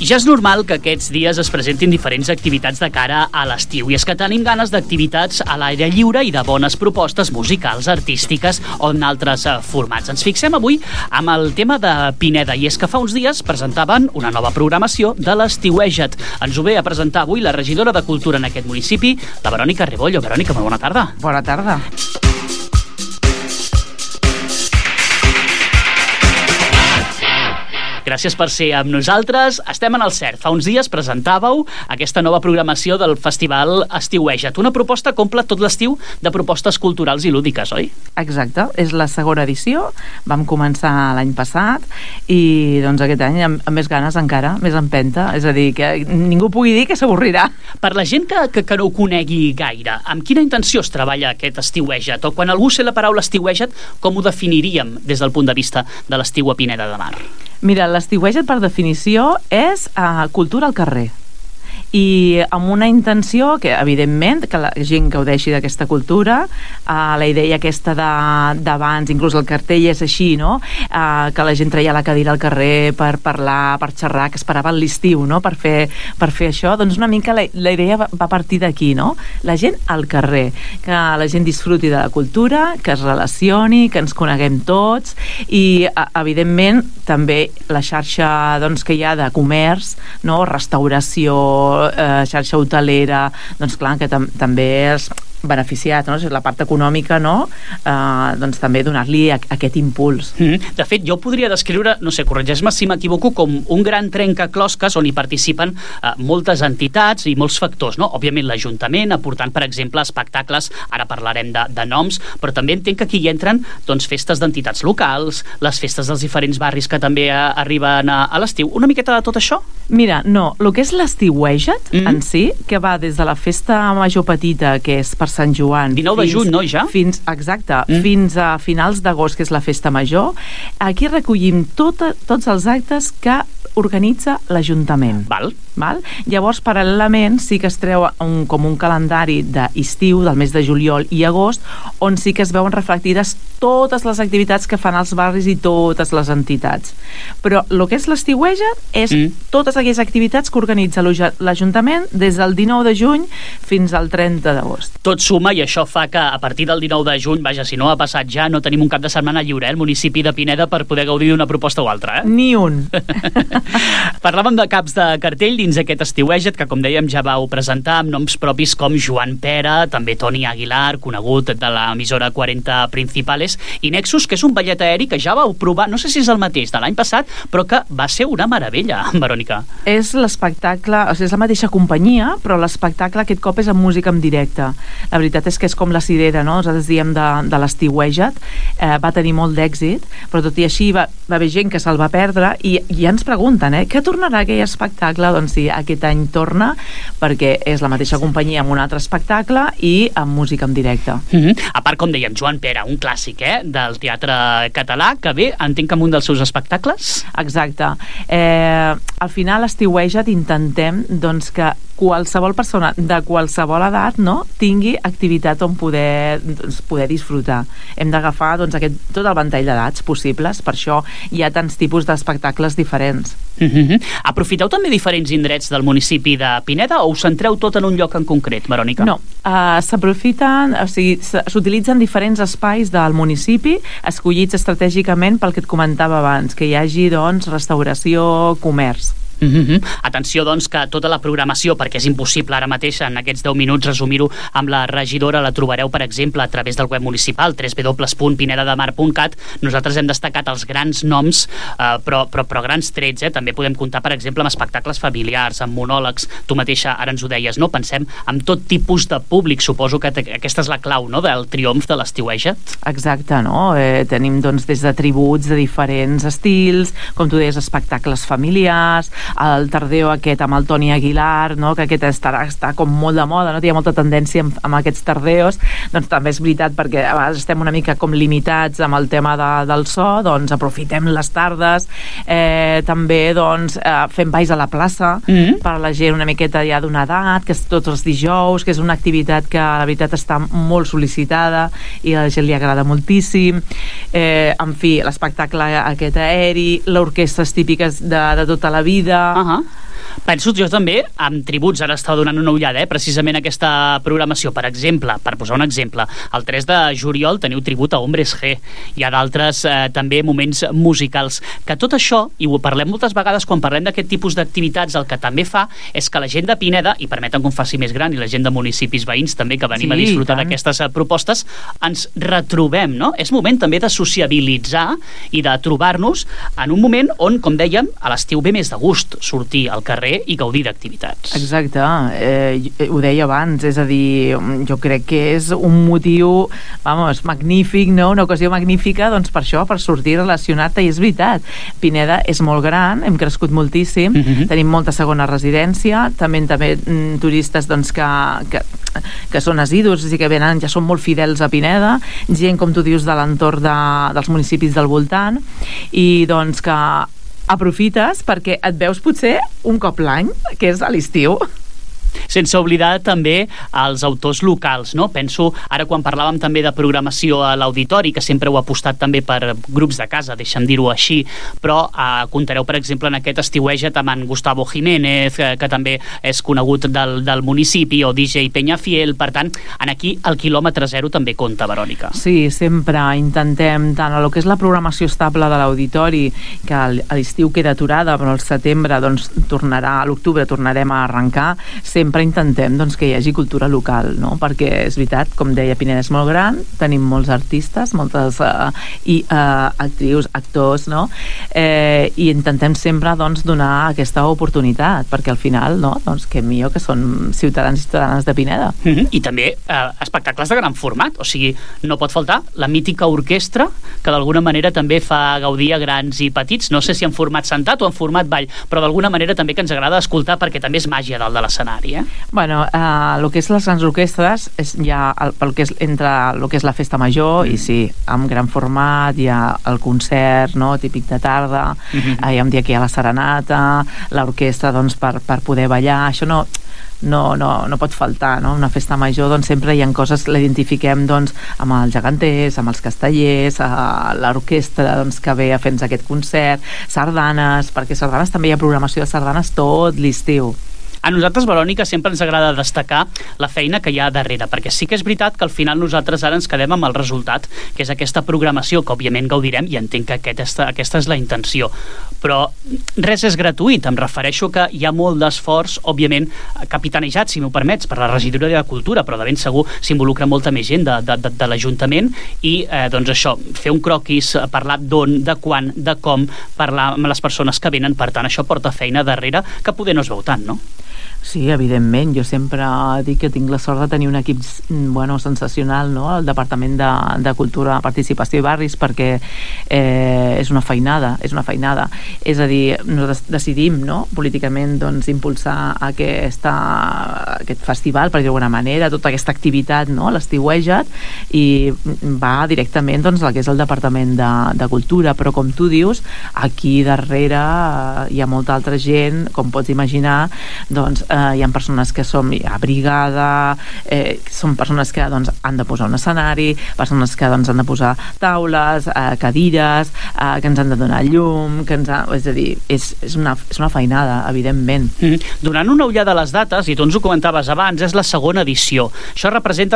Ja és normal que aquests dies es presentin diferents activitats de cara a l'estiu, i és que tenim ganes d'activitats a l'aire lliure i de bones propostes musicals, artístiques o en altres formats. Ens fixem avui amb el tema de Pineda, i és que fa uns dies presentaven una nova programació de l'Estiueja't. Ens ho ve a presentar avui la regidora de Cultura en aquest municipi, la Verònica Rebollo. Verònica, molt bona tarda. Bona tarda. Gràcies per ser amb nosaltres. Estem en el cert. Fa uns dies presentàveu aquesta nova programació del Festival Estiueja't, una proposta que omple tot l'estiu de propostes culturals i lúdiques, oi? Exacte, és la segona edició. Vam començar l'any passat i doncs aquest any amb més ganes encara, més empenta, és a dir, que ningú pugui dir que s'avorrirà. Per la gent que no ho conegui gaire, amb quina intenció es treballa aquest Estiueja't? O quan algú sé la paraula Estiueja't, com ho definiríem des del punt de vista de l'estiu a Pineda de Mar? Mira, l'Estiueja't per definició és cultura al carrer, i amb una intenció que, evidentment, que la gent gaudeixi d'aquesta cultura. La idea aquesta d'abans, inclús el cartell és així, no? Que la gent treia la cadira al carrer per parlar, per xerrar, que esperava l'estiu, no? Per fer això. Doncs una mica la idea va partir d'aquí, no? La gent al carrer, que la gent disfruti de la cultura, que es relacioni, que ens coneguem tots, i evidentment també la xarxa doncs, que hi ha de comerç, no? Restauració, xarxa hotelera, doncs clar, que també és beneficiat, no? És la part econòmica, no? Doncs també donar-li aquest impuls. De fet, jo podria descriure, no sé, corregeix-me si m'equivoco, com un gran trencaclosques on hi participen moltes entitats i molts factors, no? Òbviament l'Ajuntament, aportant, per exemple, espectacles, ara parlarem de noms, però també entenc que aquí hi entren doncs, festes d'entitats locals, les festes dels diferents barris que també arriben a l'estiu. Una miqueta de tot això? Mira, no, el que és l'Estiueja't en si, que va des de la festa major petita, que és per Sant Joan, 19 de juny, no, ja? Fins a finals d'agost, que és la festa major. Aquí recollim tots els actes que organitza l'Ajuntament. Val. Llavors, paral·lelament, sí que es treu com un calendari d'estiu, del mes de juliol i agost, on sí que es veuen reflectides totes les activitats que fan els barris i totes les entitats. Però el que és l'Estiueja't és totes aquelles activitats que organitza l'Ajuntament des del 19 de juny fins al 30 d'agost. Tot suma, i això fa que a partir del 19 de juny, vaja, si no ha passat ja, no tenim un cap de setmana lliure, el municipi de Pineda, per poder gaudir d'una proposta o altra, Ni un. Parlàvem de caps de cartell dins aquest Estiueja't, que com dèiem ja vau presentar amb noms propis com Joan Pera, també Toni Aguilar, conegut de l'emissora 40 Principales, i Nexus, que és un ballet aeri que ja vau provar, no sé si és el mateix de l'any passat, però que va ser una meravella, Verònica. És l'espectacle, o sigui, és la mateixa companyia, però l'espectacle aquest cop és amb música en directe. La veritat és que és com la cirera, no? Nosaltres diem de l'Estiueja't, va tenir molt d'èxit, però tot i així va haver gent que se'l va perdre, i ja ens pregunten, que tornarà aquell espectacle? Doncs sí, aquest any torna, perquè és la mateixa companyia amb un altre espectacle i amb música en directe. A part, com dèiem, Joan Pera, un clàssic del teatre català, que ve, entenc que amb un dels seus espectacles? Exacte. Al final, l'Estiueja't intentem doncs, que qualsevol persona de qualsevol edat, no, tingui activitat on poder disfrutar. Hem d'agafar tot el ventall d'edats possibles, per això hi ha tants tipus d'espectacles diferents. Aprofiteu també diferents indrets del municipi de Pineda o us centreu tot en un lloc en concret, Verònica? No, s'aprofiten, o sigui, s'utilitzen diferents espais del municipi, escollits estratègicament pel que et comentava abans, que hi hagi, doncs, restauració, comerç. Atenció, doncs, que tota la programació, perquè és impossible ara mateix en aquests 10 minuts resumir-ho amb la regidora, la trobareu, per exemple, a través del web municipal, www.pinedademar.cat. Nosaltres hem destacat els grans noms, però grans trets, també podem comptar, per exemple, amb espectacles familiars, amb monòlegs. Tu mateixa ara ens ho deies, no? Pensem en tot tipus de públic. Suposo que aquesta és la clau, no?, del triomf de l'Estiueja't. Exacte, no? Tenim, doncs, des de tributs de diferents estils, com tu deies, espectacles familiars, el tardeo aquest amb el Toni Aguilar, no? Que aquest està com molt de moda, no? Hi ha molta tendència amb aquests tardeos. Doncs també és veritat, perquè a vegades estem una mica com limitats amb el tema del so, doncs aprofitem les tardes. També doncs fem balls a la plaça per a la gent una miqueta ja d'una edat, que és tots els dijous, que és una activitat que la veritat està molt sol·licitada i a la gent li agrada moltíssim. En fi, l'espectacle aquest aeri, l'orquestres típiques de tota la vida. Penso jo també amb tributs, ara estava donant una ullada, precisament aquesta programació. Per exemple, per posar un exemple, el 3 de juliol teniu tribut a Hombres G. Hi ha d'altres també moments musicals. Que tot això, i ho parlem moltes vegades quan parlem d'aquest tipus d'activitats, el que també fa és que la gent de Pineda, i permeten que em faci més gran, i la gent de municipis veïns també, que venim a disfrutar d'aquestes propostes, ens retrobem, no? És moment també de sociabilitzar i de trobar-nos en un moment on, com dèiem, a l'estiu ve més de gust sortir al carrer i gaudir d'activitats. Exacte, ho deia abans, és a dir, jo crec que és un motiu, vamos, magnífic, no? Una ocasió magnífica, doncs per això, per sortir relacionat-te, i és veritat, Pineda és molt gran, hem crescut moltíssim, tenim molta segona residència, també turistes doncs, que són assidus i que venen, ja són molt fidels a Pineda, gent, com tu dius, de l'entorn dels municipis del voltant, i doncs que aprofites perquè et veus potser un cop l'any, que és a l'estiu. Sense oblidar també els autors locals, no? Penso, ara quan parlàvem també de programació a l'auditori, que sempre ho ha apostat també per grups de casa, deixa'm dir-ho així, però comptareu, per exemple, en aquest estiueja't amb en Gustavo Jiménez, que també és conegut del municipi, o DJ Peñafiel. Per tant, aquí el quilòmetre zero també compta, Verònica. Sí, sempre intentem, tant a lo que és la programació estable de l'auditori, que a l'estiu queda aturada, però al setembre, doncs, a l'octubre tornarem a arrencar, sempre intentem doncs, que hi hagi cultura local, no? Perquè és veritat, com deia, Pineda és molt gran, tenim molts artistes, moltes actrius, actors, no? I intentem sempre doncs, donar aquesta oportunitat, perquè al final, no? Doncs que millor que són ciutadans i ciutadanes de Pineda. I també espectacles de gran format, o sigui, no pot faltar la mítica orquestra, que d'alguna manera també fa gaudir a grans i petits, no sé si en format sentat o en format ball, però d'alguna manera també que ens agrada escoltar, perquè també és màgia dalt de l'escenari. Bueno, el que és les grans orquestres és ja pel que és entre el que és la festa major, i sí, amb gran format, hi ha el concert, no?, típic de tarda, hi ha un dia que hi ha la serenata, l'orquestra doncs, per poder ballar, això no pot faltar, no? Una festa major, doncs sempre hi ha coses, l'identifiquem doncs amb els geganters, amb els castellers, l'orquestra doncs que ve a fer-nos aquest concert, sardanes, perquè sardanes també hi ha programació de sardanes tot l'estiu. A nosaltres, Verònica, sempre ens agrada destacar la feina que hi ha darrere, perquè sí que és veritat que al final nosaltres ara ens quedem amb el resultat, que és aquesta programació que òbviament gaudirem, i entenc que aquesta és la intenció. Però res és gratuït, em refereixo que hi ha molt d'esforç, òbviament, capitanejat, si m'ho permets, per la regidoria de Cultura, però de ben segur s'involucra molta més gent de l'Ajuntament, i doncs això, fer un croquis, parlar d'on, de quan, de com, parlar amb les persones que venen, per tant, això porta feina darrere que poder no es veu tant, no? Sí, evidentment, jo sempre dic que tinc la sort de tenir un equip sensacional, no?, al Departament de Cultura, Participació i Barris, perquè és una feinada. És a dir, nosaltres decidim, no?, políticament, doncs, impulsar aquest festival, per dir d'alguna manera, tota aquesta activitat, no?, l'estiueja't, i va directament, doncs, al que és el Departament de Cultura, però com tu dius, aquí darrere hi ha molta altra gent, com pots imaginar, doncs hi ha persones que som a brigada, són persones que doncs, han de posar un escenari, persones que doncs, han de posar taules, cadires, que ens han de donar llum, és a dir, és una feinada, evidentment. Donant una ullada a les dates, i tu ens ho comentaves abans, és la segona edició. Això representa